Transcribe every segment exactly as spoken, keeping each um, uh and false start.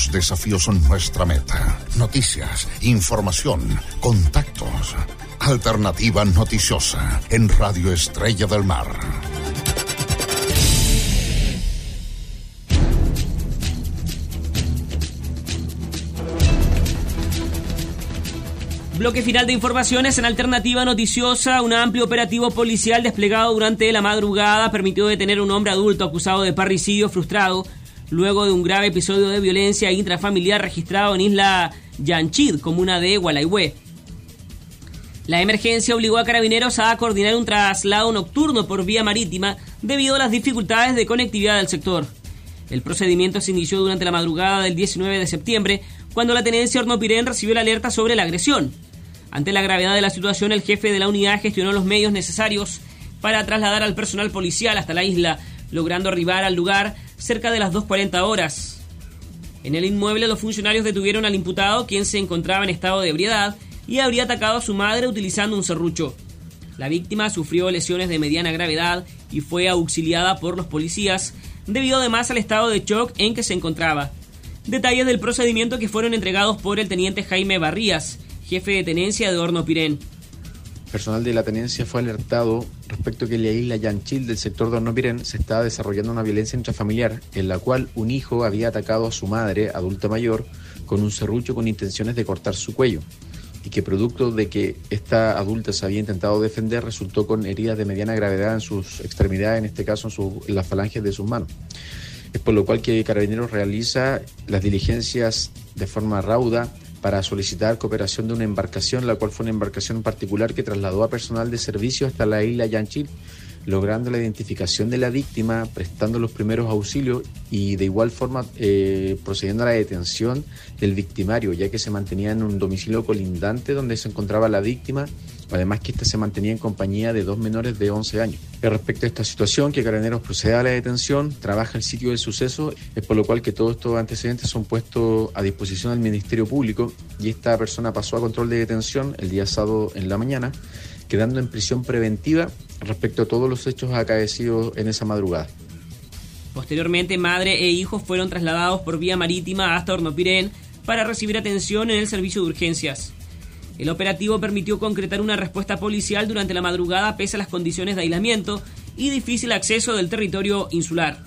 Los desafíos son nuestra meta. Noticias, información, contactos. Alternativa Noticiosa en Radio Estrella del Mar. Bloque final de informaciones en Alternativa Noticiosa. Un amplio operativo policial desplegado durante la madrugada permitió detener a un hombre adulto acusado de parricidio frustrado luego de un grave episodio de violencia intrafamiliar registrado en Isla Llanchid, comuna de Gualeguay. La emergencia obligó a Carabineros a coordinar un traslado nocturno por vía marítima debido a las dificultades de conectividad del sector. El procedimiento se inició durante la madrugada del diecinueve de septiembre, cuando la tenencia Hornopirén recibió la alerta sobre la agresión. Ante la gravedad de la situación, el jefe de la unidad gestionó los medios necesarios para trasladar al personal policial hasta la isla, logrando arribar al lugar cerca de las dos cuarenta horas. En el inmueble, los funcionarios detuvieron al imputado, quien se encontraba en estado de ebriedad y habría atacado a su madre utilizando un serrucho. La víctima sufrió lesiones de mediana gravedad y fue auxiliada por los policías, debido además al estado de shock en que se encontraba. Detalles del procedimiento que fueron entregados por el teniente Jaime Barrías, jefe de tenencia de Hornopirén. Personal de la tenencia fue alertado respecto a que en la isla Llanchid del sector de Hornopirén se estaba desarrollando una violencia intrafamiliar en la cual un hijo había atacado a su madre, adulta mayor, con un serrucho con intenciones de cortar su cuello, y que producto de que esta adulta se había intentado defender resultó con heridas de mediana gravedad en sus extremidades, en este caso en, su, en las falanges de sus manos. Es por lo cual que Carabineros realiza las diligencias de forma rauda para solicitar cooperación de una embarcación, la cual fue una embarcación particular que trasladó a personal de servicio hasta la isla Llanchid, logrando la identificación de la víctima, prestando los primeros auxilios y de igual forma eh, procediendo a la detención del victimario, ya que se mantenía en un domicilio colindante donde se encontraba la víctima, además que ésta se mantenía en compañía de dos menores de once años. Respecto a esta situación, que Carabineros procede a la detención, trabaja el sitio del suceso, es por lo cual que todos estos antecedentes son puestos a disposición del Ministerio Público y esta persona pasó a control de detención el día sábado en la mañana, quedando en prisión preventiva respecto a todos los hechos acaecidos en esa madrugada. Posteriormente, madre e hijos fueron trasladados por vía marítima hasta Hornopirén para recibir atención en el servicio de urgencias. El operativo permitió concretar una respuesta policial durante la madrugada pese a las condiciones de aislamiento y difícil acceso del territorio insular.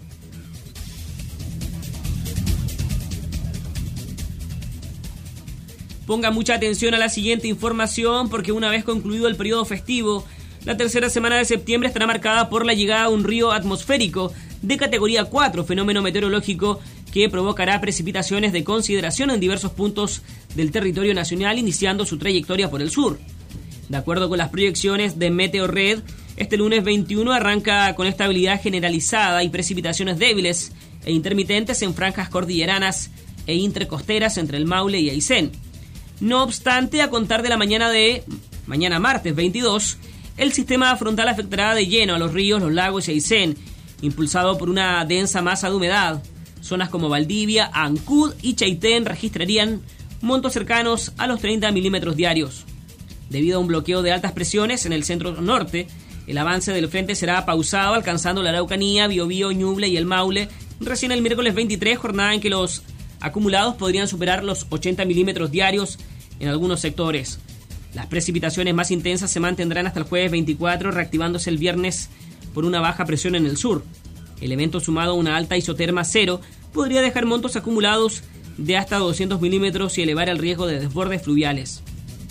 Ponga mucha atención a la siguiente información, porque una vez concluido el periodo festivo, la tercera semana de septiembre estará marcada por la llegada de un río atmosférico de categoría cuatro, fenómeno meteorológico que provocará precipitaciones de consideración en diversos puntos del territorio nacional, iniciando su trayectoria por el sur. De acuerdo con las proyecciones de Meteorred, este lunes veintiuno arranca con estabilidad generalizada y precipitaciones débiles e intermitentes en franjas cordilleranas e intercosteras entre el Maule y Aysén. No obstante, a contar de la mañana de mañana martes veintidós, el sistema frontal afectará de lleno a los ríos, los lagos y Aysén, impulsado por una densa masa de humedad. Zonas como Valdivia, Ancud y Chaitén registrarían montos cercanos a los treinta milímetros diarios. Debido a un bloqueo de altas presiones en el centro norte, el avance del frente será pausado, alcanzando la Araucanía, Biobío, Ñuble y el Maule recién el miércoles veintitrés, jornada en que los acumulados podrían superar los ochenta milímetros diarios en algunos sectores. Las precipitaciones más intensas se mantendrán hasta el jueves veinticuatro, reactivándose el viernes por una baja presión en el sur. El evento, sumado a una alta isoterma cero, podría dejar montos acumulados de hasta doscientos milímetros y elevar el riesgo de desbordes fluviales.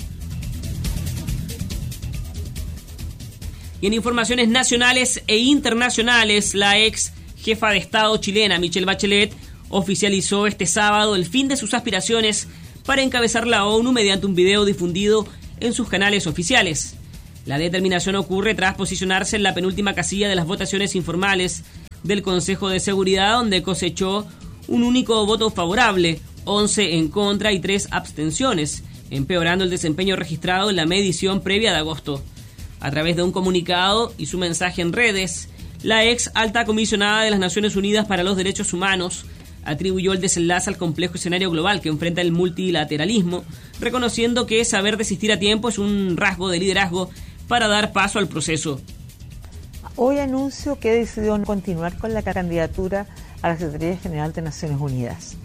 Y en informaciones nacionales e internacionales, la ex jefa de Estado chilena, Michelle Bachelet, oficializó este sábado el fin de sus aspiraciones para encabezar la ONU mediante un video difundido en sus canales oficiales. La determinación ocurre tras posicionarse en la penúltima casilla de las votaciones informales del Consejo de Seguridad, donde cosechó un único voto favorable, once en contra y tres abstenciones, empeorando el desempeño registrado en la medición previa de agosto. A través de un comunicado y su mensaje en redes, la ex alta comisionada de las Naciones Unidas para los Derechos Humanos atribuyó el desenlace al complejo escenario global que enfrenta el multilateralismo, reconociendo que saber desistir a tiempo es un rasgo de liderazgo para dar paso al proceso. Hoy anuncio que he decidido continuar con la candidatura a la Secretaría General de Naciones Unidas.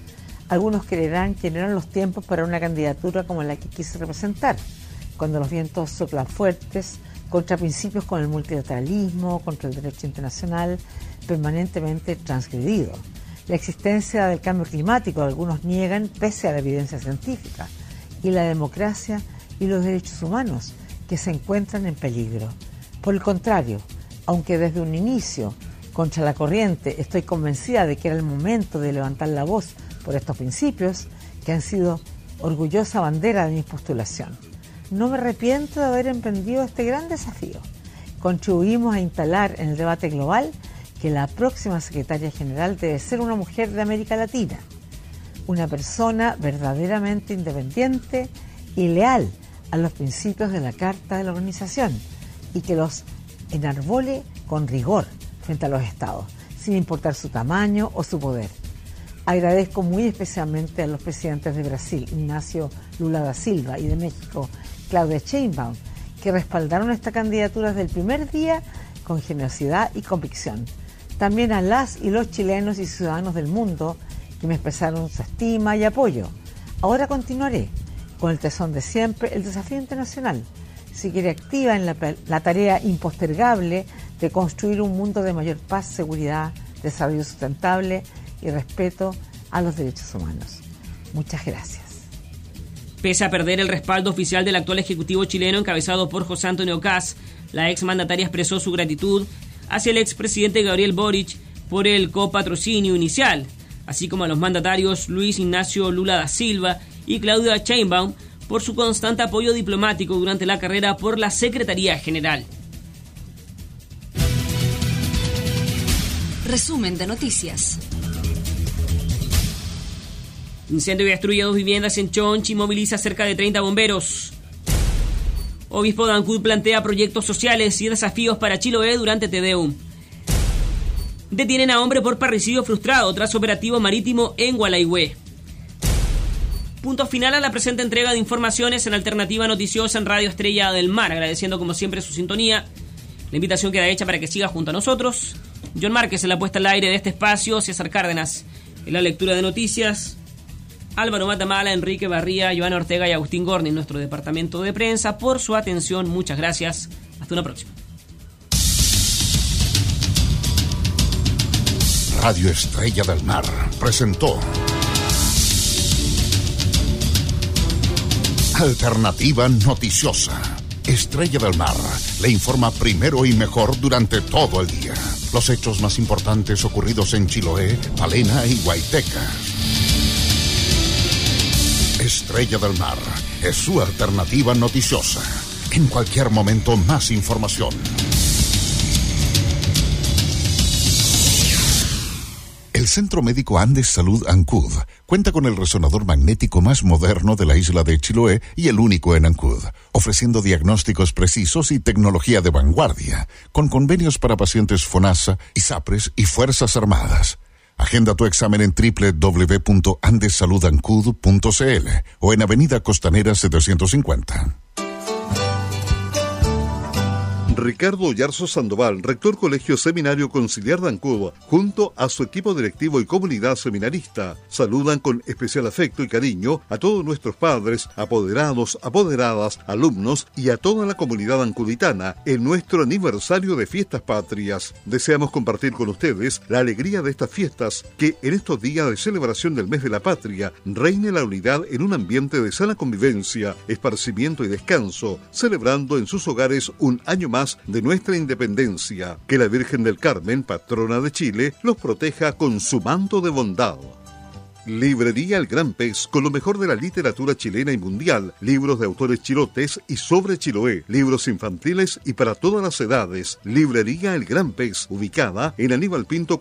Algunos creerán que no eran los tiempos para una candidatura como la que quise representar, cuando los vientos soplan fuertes contra principios como el multilateralismo, contra el derecho internacional permanentemente transgredido. La existencia del cambio climático algunos niegan pese a la evidencia científica, y la democracia y los derechos humanos que se encuentran en peligro. Por el contrario, aunque desde un inicio, contra la corriente, estoy convencida de que era el momento de levantar la voz por estos principios, que han sido orgullosa bandera de mi postulación. No me arrepiento de haber emprendido este gran desafío. Contribuimos a instalar en el debate global que la próxima secretaria general debe ser una mujer de América Latina, una persona verdaderamente independiente y leal a los principios de la Carta de la Organización y que los enarbole con rigor frente a los estados, sin importar su tamaño o su poder. Agradezco muy especialmente a los presidentes de Brasil, Ignacio Lula da Silva, y de México, Claudia Sheinbaum, que respaldaron esta candidatura desde el primer día con generosidad y convicción. También a las y los chilenos y ciudadanos del mundo que me expresaron su estima y apoyo. Ahora continuaré con el tesón de siempre, el desafío internacional. Seguiré activa en la, la tarea impostergable de construir un mundo de mayor paz, seguridad, desarrollo sustentable y respeto a los derechos humanos. Muchas gracias. Pese a perder el respaldo oficial del actual Ejecutivo chileno encabezado por José Antonio Kast, la exmandataria expresó su gratitud hacia el expresidente Gabriel Boric por el copatrocinio inicial, así como a los mandatarios Luis Ignacio Lula da Silva y Claudia Sheinbaum por su constante apoyo diplomático durante la carrera por la Secretaría General. Resumen de noticias. Incendio destruye dos viviendas en Chonchi y moviliza cerca de treinta bomberos. Obispo de Ancud plantea proyectos sociales y desafíos para Chiloé durante Te Deum. Detienen a hombre por parricidio frustrado tras operativo marítimo en Gualaihue. Punto final a la presente entrega de informaciones en Alternativa Noticiosa en Radio Estrella del Mar, agradeciendo como siempre su sintonía. La invitación queda hecha para que siga junto a nosotros. John Márquez en la puesta al aire de este espacio, César Cárdenas en la lectura de noticias, Álvaro Matamala, Enrique Barría, Joana Ortega y Agustín Gorni en nuestro departamento de prensa. Por su atención, muchas gracias. Hasta una próxima. Radio Estrella del Mar presentó Alternativa Noticiosa. Estrella del Mar le informa primero y mejor durante todo el día. Los hechos más importantes ocurridos en Chiloé, Palena y Guaiteca. Estrella del Mar es su alternativa noticiosa. En cualquier momento, más información. El Centro Médico Andes Salud Ancud cuenta con el resonador magnético más moderno de la isla de Chiloé y el único en Ancud, ofreciendo diagnósticos precisos y tecnología de vanguardia, con convenios para pacientes FONASA, ISAPRES y Fuerzas Armadas. Agenda tu examen en doble u doble u doble u punto andes salud ancud punto c l o en Avenida Costanera setecientos cincuenta. Ricardo Oyarzo Sandoval, rector Colegio Seminario Conciliar de Ancud, junto a su equipo directivo y comunidad seminarista, saludan con especial afecto y cariño a todos nuestros padres, apoderados, apoderadas, alumnos y a toda la comunidad ancuditana en nuestro aniversario de Fiestas Patrias. Deseamos compartir con ustedes la alegría de estas fiestas, que en estos días de celebración del mes de la patria reine la unidad en un ambiente de sana convivencia, esparcimiento y descanso, celebrando en sus hogares un año más de nuestra independencia. Que la Virgen del Carmen, patrona de Chile, los proteja con su manto de bondad. Librería El Gran Pez, con lo mejor de la literatura chilena y mundial, libros de autores chilotes y sobre Chiloé, libros infantiles y para todas las edades. Librería El Gran Pez, ubicada en Aníbal Pinto